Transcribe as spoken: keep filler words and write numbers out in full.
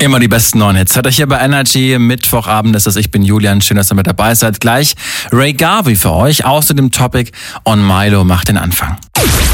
Immer die besten neuen Hits. Hört euch hier bei Energy. Mittwochabend ist das. Ich bin Julian. Schön, dass ihr mit dabei seid. Gleich Ray Garvey für euch. Außer dem Topic on Milo macht den Anfang.